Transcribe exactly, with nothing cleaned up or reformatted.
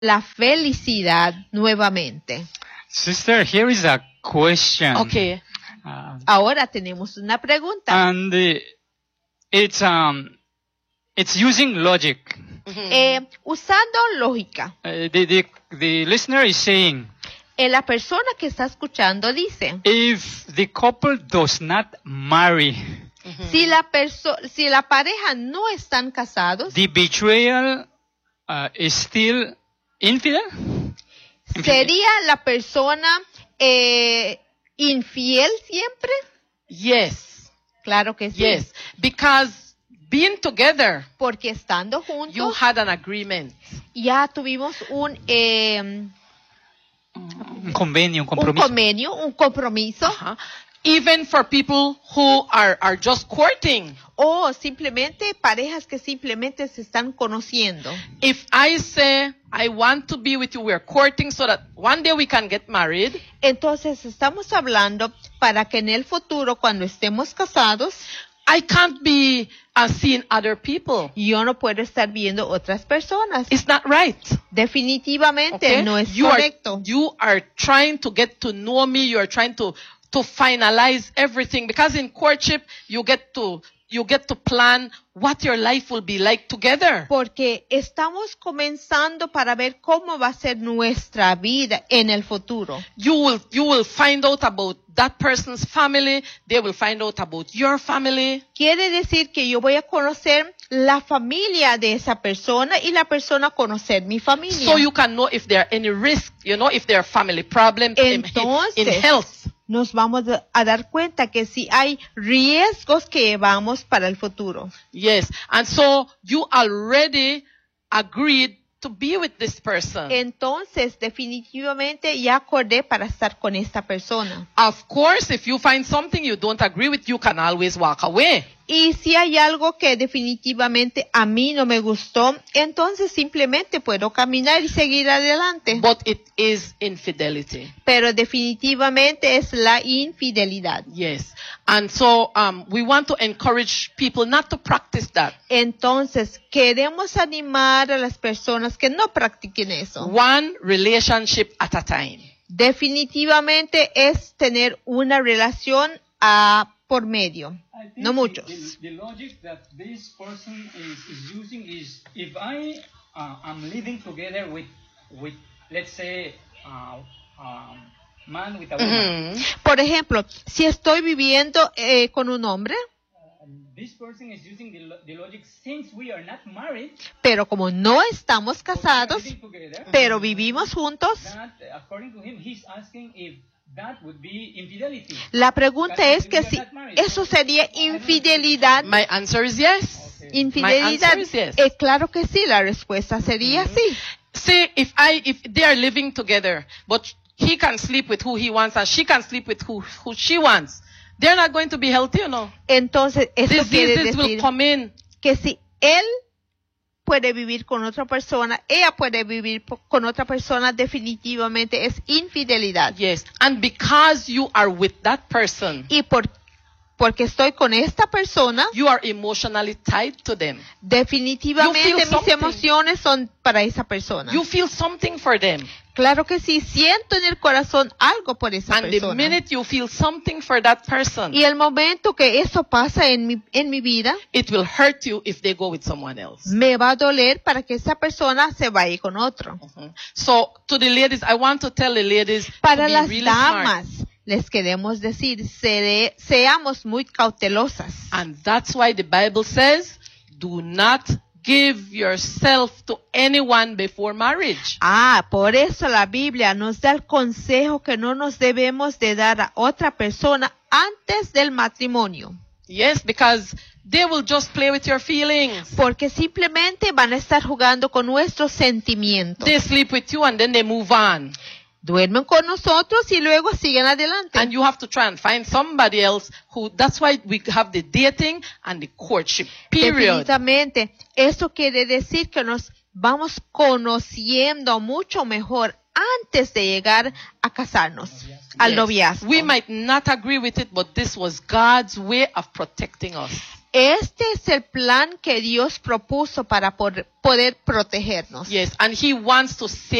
la felicidad nuevamente. Sister, here is a question. Okay. Uh, Ahora tenemos una pregunta. and uh, it's um, it's using logic. Eh, usando lógica. Uh, the, the the listener is saying, Eh, la persona que está escuchando dice, if the couple does not marry, si la perso si la pareja no están casados, the betrayal uh, is still infidel. ¿sería la persona eh, infiel siempre? Yes. Claro que sí. Yes. Because being together, Porque estando juntos you had an agreement. ya tuvimos un, eh, Un convenio, un un compromiso. convenio, un compromiso, Uh-huh. Even for people who are, are just courting. o simplemente parejas que simplemente se están conociendo. If I say, I want to be with you, we're courting so that one day we can get married. Entonces estamos hablando para que en el futuro, cuando estemos casados, I can't be uh, seeing other people. yo no puedo estar viendo otras personas. It's not right. Definitivamente Okay? no es You are, correcto. you are trying to get to know me. You are trying to, to finalize everything. Because in courtship, you get to, you get to plan what your life will be like together. Porque estamos comenzando para ver cómo va a ser nuestra vida en el futuro. You will, you will find out about that person's family. They will find out about your family. Quiere decir que yo voy a conocer la familia de esa persona y la persona conocer mi familia. So you can know if there are any risks, you know, if there are family problems in, Entonces, in health. nos vamos a dar cuenta que si hay riesgos que llevamos para el futuro. Yes. And so you already agreed to be with this person. Entonces, definitivamente ya acordé para estar con esta persona. Of course, if you find something you don't agree with, you can always walk away. Y si hay algo que definitivamente a mí no me gustó, entonces simplemente puedo caminar y seguir adelante. But it is infidelity. Pero definitivamente es la infidelidad. Yes. And so um, we want to encourage people not to practice that. Entonces, queremos animar a las personas que no practiquen eso. One relationship at a time. Definitivamente es tener una relación a por medio, I think no muchos. The, the logic that this person is, is using is if I uh, am living together with, with let's say, uh, um, man with a woman, Mhm. Por ejemplo, si estoy viviendo eh, con un hombre, uh, this person is using the, lo- the logic since we are not married, pero como no estamos but we are casados, living together, pero vivimos juntos, that uh, according to him, he's asking if that would be infidelity. la pregunta es que si eso sería infidelidad. My answer is yes. Okay. Infidelidad, My answer is yes. eh, claro que sí, la respuesta sería sí. See, if I, if they are living together, but he can sleep with who he wants and she can sleep with who, who she wants, they're not going to be healthy, you know. Entonces, eso quiere Diseases will decir come in. que si él puede vivir con otra persona, ella puede vivir po- con otra persona, definitivamente es infidelidad. Yes. And because you are with that person, Y por, porque estoy con esta persona, you are emotionally tied to them. definitivamente You feel mis something. emociones son para esa persona. You feel something for them. Claro que sí, siento en el corazón algo por esa And the persona. minute you feel something for that person, Y el momento que eso pasa en mi, en mi vida, it will hurt you if they go with someone else. me va a doler para que esa persona se vaya con otro. Mhm. So to the ladies, I want to tell the ladies to Para be las really smart. damas, les queremos decir, seré- seamos muy cautelosas. And that's why the Bible says, do not give yourself to anyone before marriage. Ah, por eso la Biblia nos da el consejo que no nos debemos de dar a otra persona antes del matrimonio. Yes, because they will just play with your feelings. Porque simplemente van a estar jugando con nuestros sentimientos. They sleep with you and then they move on. Duermen con nosotros y luego siguen adelante. And you have to try and find somebody else who, that's why we have the dating and the courtship period. Definitivamente, eso quiere decir que nos vamos conociendo mucho mejor antes de llegar a casarnos, al Yes. noviazgo. We might not agree with it, but this was God's way of protecting us. Este es el plan que Dios propuso para por- poder protegernos. Yes, and he wants to save